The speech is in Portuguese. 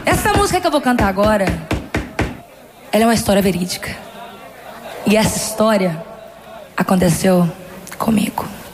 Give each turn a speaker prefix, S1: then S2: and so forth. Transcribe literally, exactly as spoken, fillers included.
S1: Essa música que eu vou cantar agora, ela é uma história verídica. E essa história aconteceu comigo.